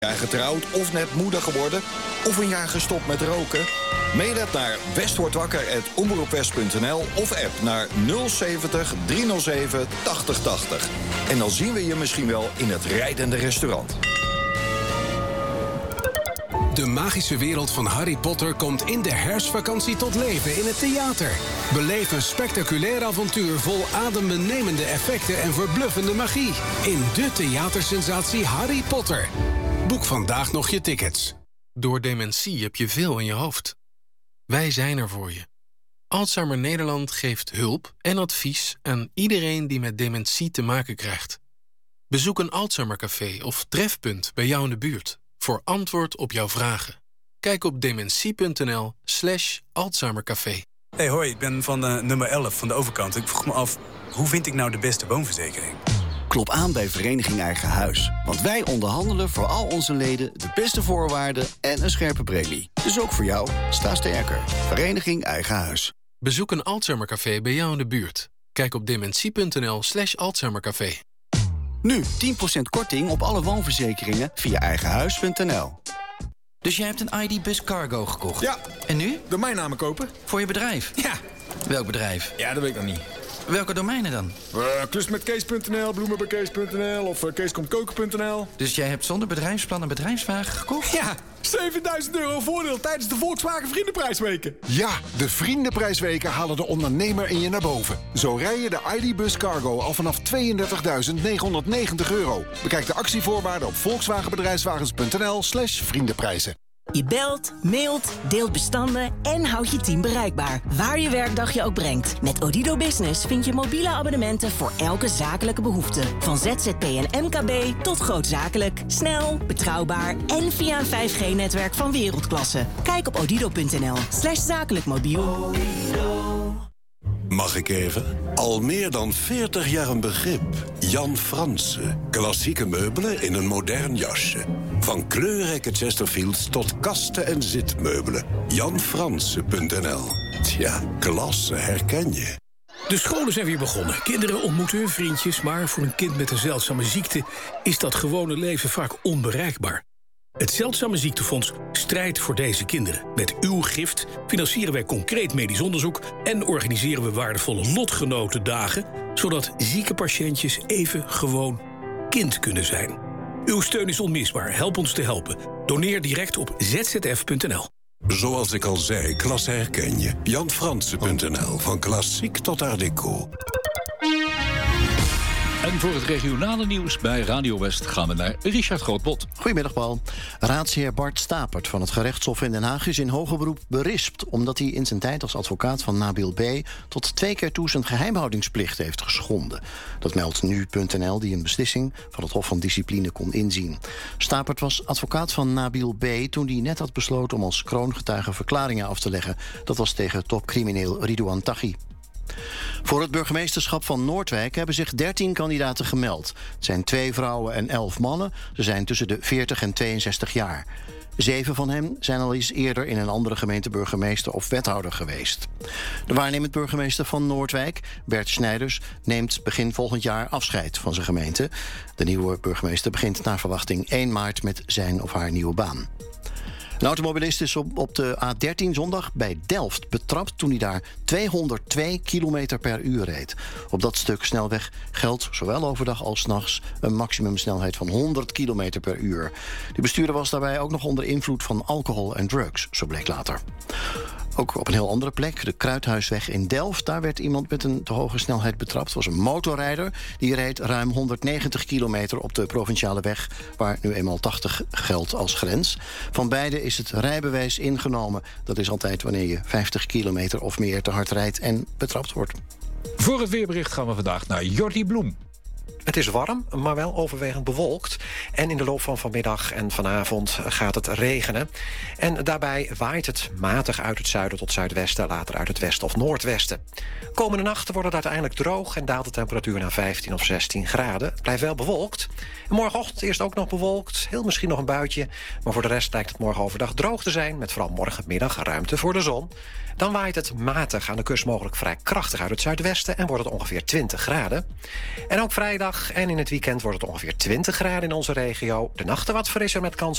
Jaar getrouwd of net moeder geworden? Of een jaar gestopt met roken? Mail het naar westwordwakker@omroepwest.nl of app naar 070 307 8080. En dan zien we je misschien wel in het rijdende restaurant. De magische wereld van Harry Potter komt in de herfstvakantie tot leven in het theater. Beleef een spectaculair avontuur vol adembenemende effecten en verbluffende magie. In de theatersensatie Harry Potter. Boek vandaag nog je tickets. Door dementie heb je veel in je hoofd. Wij zijn er voor je. Alzheimer Nederland geeft hulp en advies aan iedereen die met dementie te maken krijgt. Bezoek een Alzheimercafé of trefpunt bij jou in de buurt voor antwoord op jouw vragen. Kijk op dementie.nl/Alzheimercafé. Hey, hoi, ik ben van nummer 11 van de overkant. Ik vroeg me af, hoe vind ik nou de beste woonverzekering? Klop aan bij Vereniging Eigen Huis. Want wij onderhandelen voor al onze leden de beste voorwaarden en een scherpe premie. Dus ook voor jou, sta sterker. Vereniging Eigen Huis. Bezoek een Alzheimercafé bij jou in de buurt. Kijk op dementie.nl/Alzheimercafé. Nu 10% korting op alle woonverzekeringen via eigenhuis.nl. Dus jij hebt een ID-Bus Cargo gekocht? Ja. En nu? Domeinname kopen. Voor je bedrijf? Ja. Welk bedrijf? Ja, dat weet ik nog niet. Welke domeinen dan? Klusmetkees.nl, bloemenbekees.nl of keeskomtkoken.nl. Dus jij hebt zonder bedrijfsplan een bedrijfswagen gekocht? Ja, €7000 voordeel tijdens de Volkswagen Vriendenprijsweken. Ja, de Vriendenprijsweken halen de ondernemer in je naar boven. Zo rij je de ID-Bus Cargo al vanaf €32.990. Bekijk de actievoorwaarden op volkswagenbedrijfswagens.nl/vriendenprijzen. Je belt, mailt, deelt bestanden en houdt je team bereikbaar. Waar je werkdag je ook brengt. Met Odido Business vind je mobiele abonnementen voor elke zakelijke behoefte. Van ZZP en MKB tot grootzakelijk. Snel, betrouwbaar en via een 5G-netwerk van wereldklasse. Kijk op odido.nl/zakelijkmobiel. Mag ik even? Al meer dan 40 jaar een begrip. Jan Fransen. Klassieke meubelen in een modern jasje. Van kleurrijke Chesterfields tot kasten en zitmeubelen. JanFransen.nl. Tja, klasse herken je. De scholen zijn weer begonnen. Kinderen ontmoeten hun vriendjes, maar voor een kind met een zeldzame ziekte is dat gewone leven vaak onbereikbaar. Het Zeldzame Ziektefonds strijdt voor deze kinderen. Met uw gift financieren wij concreet medisch onderzoek en organiseren we waardevolle lotgenotendagen, zodat zieke patiëntjes even gewoon kind kunnen zijn. Uw steun is onmisbaar. Help ons te helpen. Doneer direct op zzf.nl. Zoals ik al zei, klasse herken je. JanFransen.nl. Van klassiek tot art déco. En voor het regionale nieuws bij Radio West gaan we naar Richard Grootbot. Goedemiddag, Paul. Raadsheer Bart Stapert van het gerechtshof in Den Haag is in hoger beroep berispt, omdat hij in zijn tijd als advocaat van Nabil B. tot 2 keer toe zijn geheimhoudingsplicht heeft geschonden. Dat meldt nu.nl, die een beslissing van het Hof van Discipline kon inzien. Stapert was advocaat van Nabil B. toen hij net had besloten om als kroongetuige verklaringen af te leggen. Dat was tegen topcrimineel Ridouan Taghi. Voor het burgemeesterschap van Noordwijk hebben zich 13 kandidaten gemeld. Het zijn 2 vrouwen en 11 mannen. Ze zijn tussen de 40 en 62 jaar. 7 van hen zijn al eens eerder in een andere gemeente burgemeester of wethouder geweest. De waarnemend burgemeester van Noordwijk, Bert Snijders, neemt begin volgend jaar afscheid van zijn gemeente. De nieuwe burgemeester begint naar verwachting 1 maart met zijn of haar nieuwe baan. Een automobilist is op de A13 zondag bij Delft betrapt toen hij daar 202 km per uur reed. Op dat stuk snelweg geldt zowel overdag als 's nachts een maximumsnelheid van 100 km per uur. De bestuurder was daarbij ook nog onder invloed van alcohol en drugs, zo bleek later. Ook op een heel andere plek, de Kruithuisweg in Delft. Daar werd iemand met een te hoge snelheid betrapt. Het was een motorrijder. Die reed ruim 190 kilometer op de provinciale weg, waar nu eenmaal 80 geldt als grens. Van beide is het rijbewijs ingenomen. Dat is altijd wanneer je 50 kilometer of meer te hard rijdt en betrapt wordt. Voor het weerbericht gaan we vandaag naar Jordi Bloem. Het is warm, maar wel overwegend bewolkt. En in de loop van vanmiddag en vanavond gaat het regenen. En daarbij waait het matig uit het zuiden tot zuidwesten, later uit het westen of noordwesten. Komende nacht wordt het uiteindelijk droog en daalt de temperatuur naar 15 of 16 graden. Het blijft wel bewolkt. En morgenochtend eerst ook nog bewolkt, heel misschien nog een buitje. Maar voor de rest lijkt het morgen overdag droog te zijn, met vooral morgenmiddag ruimte voor de zon. Dan waait het matig, aan de kust mogelijk vrij krachtig uit het zuidwesten en wordt het ongeveer 20 graden. En ook vrijdag middag en in het weekend wordt het ongeveer 20 graden in onze regio. De nachten wat frisser met kans